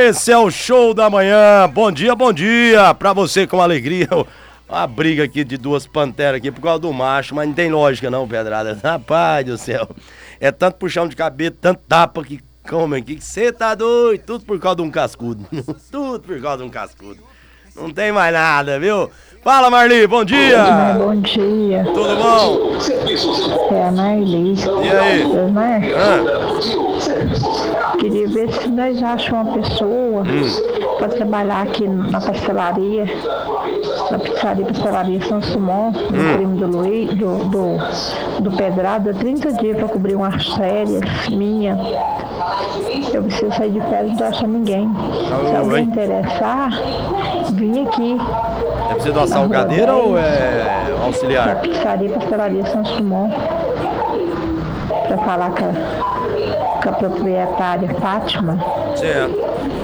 Esse é o Show da Manhã. Bom dia pra você com alegria. Uma briga aqui de duas panteras aqui por causa do macho, mas não tem lógica não, Pedrada. Rapaz do céu. É tanto puxão de cabelo, tanto tapa que comem aqui, que você tá doido. Tudo por causa de um cascudo. Tudo por causa de um cascudo. Não tem mais nada, viu? Fala, Marli, bom dia! Bom dia. Tudo bom? É a Marli. E aí? Osmar, queria ver se nós achamos uma pessoa para trabalhar aqui na pastelaria, na pastelaria São Simão, no primo do Luiz, do Pedrado, 30 dias para cobrir umas férias minha. Eu preciso sair de férias, não tô achando ninguém. Se alguém interessar, vim aqui. É preciso de uma salgadeira ou é auxiliar? Pastelaria São Simão, para falar com a proprietária Fátima. Certo.